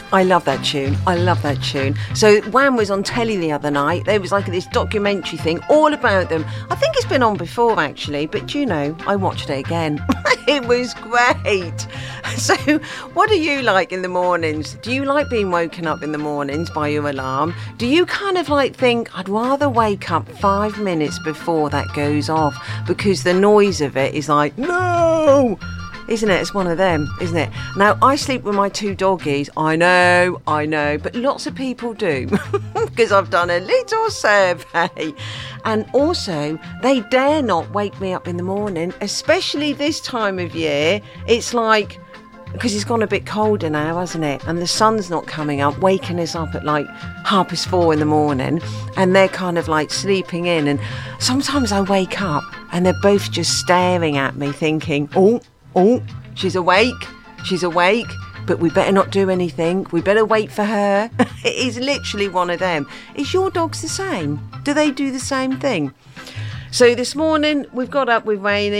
I love that tune. I love that tune. So Wham was on telly the other night. There was like this documentary thing all about them. I think it's been on before actually, but you know, I watched it again. It was great. So what do you like in the mornings? Do you like being woken up in the mornings by your alarm? Do you kind of like think, I'd rather wake up 5 minutes before that goes off because the noise of it is like, no! Isn't it? It's one of them, isn't it? Now, I sleep with my 2 doggies. I know, but lots of people do because I've done a little survey. And also, they dare not wake me up in the morning, especially this time of year. It's like, because it's gone a bit colder now, hasn't it? And the sun's not coming up, waking us up at like 4:30 in the morning. And they're kind of like sleeping in. And sometimes I wake up and they're both just staring at me thinking, oh, she's awake, but we better not do anything. We better wait for her. It is literally one of them. Is your dogs the same? Do they do the same thing? So this morning, we've got up with Rainy.